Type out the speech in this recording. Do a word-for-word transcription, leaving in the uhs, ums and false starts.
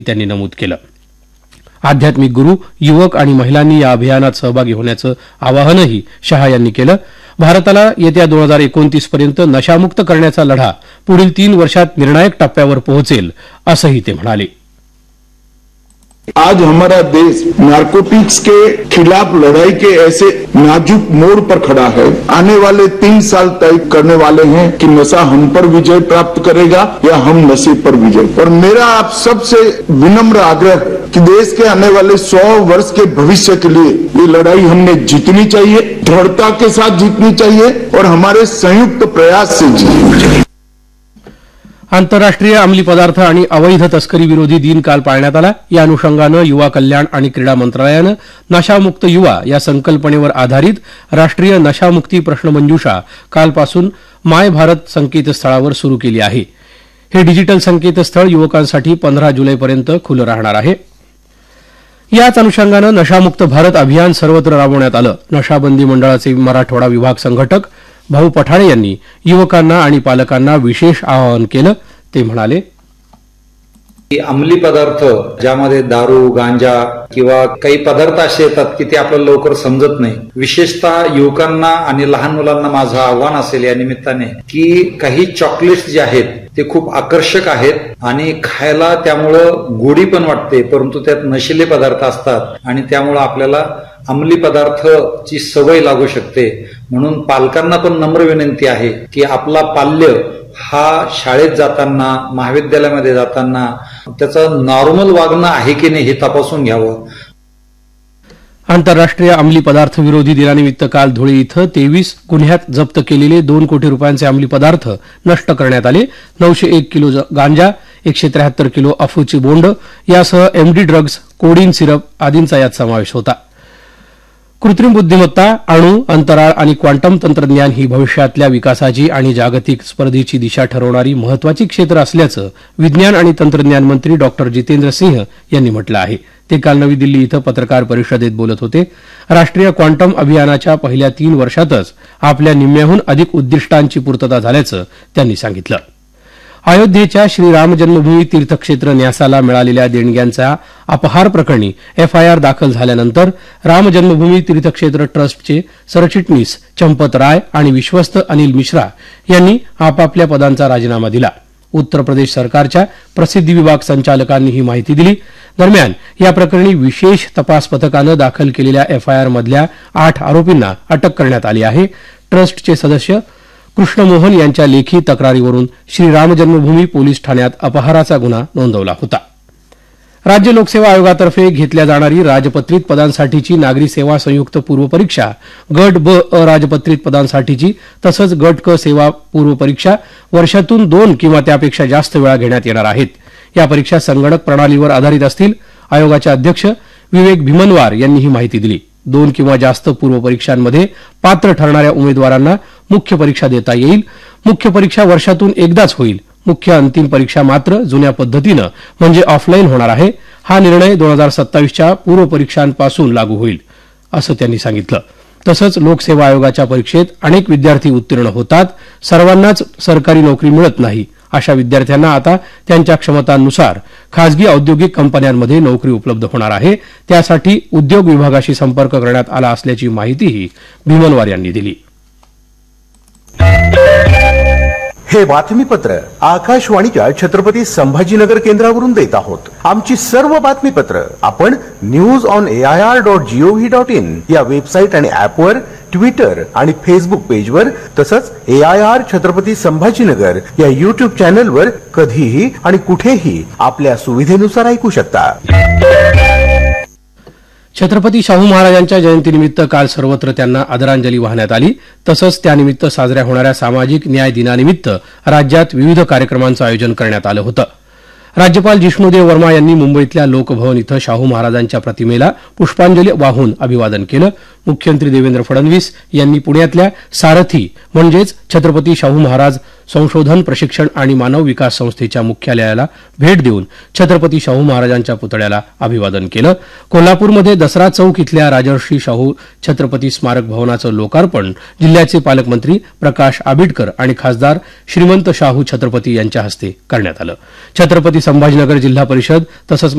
त्यांनी नमूद केलं. आध्यात्मिक गुरु, युवक आणि महिलांनी या अभियानात सहभागी होण्याचं आवाहनही शहा यांनी केलं. भारताला येत्या दोन हजार एकोणतीस पर्यंत नशामुक्त करण्याचा लढा पुढील तीन वर्षात निर्णायक टप्प्यावर पोहोचेल असंही ते म्हणाले. आज हमारा देश नार्कोटिक्स के खिलाफ लड़ाई के ऐसे नाजुक मोड़ पर खड़ा है. आने वाले तीन साल तय करने वाले हैं कि नशा हम पर विजय प्राप्त करेगा या हम नशे पर विजय. और मेरा आप सबसे विनम्र आग्रह है कि देश के आने वाले सौ वर्ष के भविष्य के लिए ये लड़ाई हमने जीतनी चाहिए, दृढ़ता के साथ जीतनी चाहिए और हमारे संयुक्त प्रयास से जीतनी चाहिए. आंतरराष्ट्रीय अंमली पदार्थ आणि अवैध तस्करी विरोधी दिन काल पाळण्यात आला. या अनुषंगानं युवा कल्याण आणि क्रीडा मंत्रालयानं नशामुक्त युवा या संकल्पनेवर आधारित राष्ट्रीय नशामुक्ती प्रश्नमंजुषा कालपासून माय भारत संकेतस्थळावर सुरू केली आहे. हे डिजिटल संकेतस्थळ युवकांसाठी पंधरा जुलैपर्यंत खुलं राहणार आहे. याच अनुषंगानं नशामुक्त भारत अभियान सर्वत्र राबवण्यात आलं. नशाबंदी मंडळाचे मराठवाडा विभाग संघटक भाऊ पठाणे यांनी युवकांना आणि पालकांना विशेष आवाहन केलं. ते म्हणाले, अंमली पदार्थ ज्यामध्ये दारू, गांजा किंवा काही पदार्थ असे येतात की ते आपल्याला लवकर समजत नाही. विशेषतः युवकांना आणि लहान मुलांना माझं आव्हान असेल या निमित्ताने की काही चॉकलेट्स जे आहेत ते खूप आकर्षक आहेत आणि खायला त्यामुळं गोडी पण वाटते, परंतु त्यात नशिले पदार्थ असतात आणि त्यामुळं आपल्याला अंमली पदार्थाची सवय लागू शकते. म्हणून पालकांना पण नम्र विनंती आहे की आपला पाल्य हा शाळेत जाताना, महाविद्यालयामध्ये जाताना त्याचं नॉर्मल वागणं आहे की नाही हे तपासून घ्यावं. आंतरराष्ट्रीय अंमली पदार्थ विरोधी दिनानिमित्त काल धुळे इथं तेवीस गुन्ह्यात जप्त केलेले दोन कोटी रुपयांचे अंमली पदार्थ नष्ट करण्यात आले. नऊशे एक किलो गांजा, एकशे त्र्याहत्तर किलो अफूची बोंड यासह एमडी ड्रग्ज, कोडीन सिरप आदींचा यात समावेश होता. कृत्रिम बुद्धिमत्ता, अणु, अंतराळ आणि क्वांटम तंत्रज्ञान ही भविष्यातल्या विकासाची आणि जागतिक स्पर्धेची दिशा ठरवणारी महत्वाची क्षेत्र असल्याचं विज्ञान आणि तंत्रज्ञान मंत्री डॉक्टर जितेंद्र सिंह यांनी म्हटलं आहे. ते काल नवी दिल्ली इथं पत्रकार परिषदेत बोलत होते. राष्ट्रीय क्वांटम अभियानाच्या पहिल्या तीन वर्षातच आपल्या निम्म्याहून अधिक उद्दिष्टांची पूर्तता झाल्याचं त्यांनी सांगितलं. अयोध्येच्या श्रीराम जन्मभूमी तीर्थक्षेत्र न्यासाला मिळालेल्या देणग्यांचा अपहार प्रकरणी एफआयआर दाखल झाल्यानंतर राम जन्मभूमी तीर्थक्षेत्र ट्रस्टचे सरचिटणीस चंपत राय आणि विश्वस्त अनिल मिश्रा यांनी आपापल्या पदांचा राजीनामा दिला. उत्तर प्रदेश सरकारच्या प्रसिद्धी विभाग संचालकांनी ही माहिती दिली. दरम्यान या प्रकरणी विशेष तपास पथकानं दाखल केलेल्या एफआयआरमधल्या आठ आरोपींना अटक करण्यात आली आहे. ट्रस्टचे सदस्य कृष्णमोहन यांच्या लेखी तक्रारीवरून श्रीराम जन्मभूमी पोलीस ठाण्यात अपहाराचा गुन्हा नोंदवला होता. राज्य लोकसेवा आयोगातर्फे घेतल्या जाणारी राजपत्रित पदांसाठीची नागरी सेवा संयुक्त पूर्व परीक्षा गट ब अराजपत्रित पदांसाठीची तसंच गट क सेवा पूर्व परीक्षा वर्षातून दोन किंवा त्यापेक्षा जास्त वेळा घेण्यात येणार आहेत. या परीक्षा संगणक प्रणालीवर आधारित असतील. आयोगाचे अध्यक्ष विवेक भीमनवार यांनी ही माहिती दिली. दोन किंवा जास्त पूर्व परीक्षांमध्ये पात्र ठरणाऱ्या उमेदवारांना मुख्य परीक्षा देता येईल. मुख्य परीक्षा वर्षातून एकदाच होईल. मुख्य अंतिम परीक्षा मात्र जुन्या पद्धतीनं म्हणजे ऑफलाईन होणार आहे. हा निर्णय दोन हजार सत्तावीसच्या पूर्व परीक्षांपासून लागू होईल असं त्यांनी सांगितलं. तसंच लोकसेवा आयोगाच्या परीक्षेत अनेक विद्यार्थी उत्तीर्ण होतात. सर्वांनाच सरकारी नोकरी मिळत नाही. अशा विद्यार्थ्यांना आता त्यांच्या क्षमतांनुसार खासगी औद्योगिक कंपन्यांमध्ये नोकरी उपलब्ध होणार आहे. त्यासाठी उद्योग विभागाशी संपर्क करण्यात आला असल्याची माहितीही भीमनवार यांनी दिली. हे बातमीपत्र आकाशवाणीच्या छत्रपती संभाजीनगर केंद्रावरून देत आहोत. आमची सर्व बातमीपत्र आपण news on AIR dot G O V dot in या वेबसाईट आणि ऍपवर, ट्विटर आणि फेसबुक पेजवर तसंच एआयआर छत्रपती संभाजीनगर या युट्यूब चॅनलवर कधीही आणि कुठेही आपल्या सुविधेनुसार ऐकू शकता. छत्रपती शाहू महाराजांच्या जयंतीनिमित्त काल सर्वत्र त्यांना आदरांजली वाहण्यात आली. तसंच त्यानिमित्त साजऱ्या होणाऱ्या सामाजिक न्याय दिनानिमित्त राज्यात विविध कार्यक्रमांचं आयोजन करण्यात आलं होतं. राज्यपाल जिष्णुदेव वर्मा यांनी मुंबईतल्या लोकभवन इथं शाहू महाराजांच्या प्रतिमेला पुष्पांजली वाहून अभिवादन केलं. मुख्यमंत्री देवेंद्र फडणवीस यांनी पुण्यातल्या सारथी म्हणजेच छत्रपती शाहू महाराज संशोधन प्रशिक्षण आणि मानव विकास संस्थेच्या मुख्यालयाला भेट देऊन छत्रपती शाहू महाराजांच्या पुतळ्याला अभिवादन केलं. कोल्हापूरमध्ये दसरा चौक इथल्या राजर्षी शाहू छत्रपती स्मारक भवनाचं लोकार्पण जिल्ह्याचे पालकमंत्री प्रकाश आबिटकर आणि खासदार श्रीमंत शाहू छत्रपती यांच्या हस्ते करण्यात आलं. छत्रपती संभाजीनगर जिल्हा परिषद तसंच